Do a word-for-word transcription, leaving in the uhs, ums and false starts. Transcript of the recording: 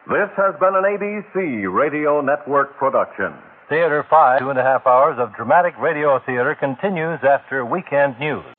This has been an A B C Radio Network production. Theater five, two and a half hours of dramatic radio theater continues after weekend news.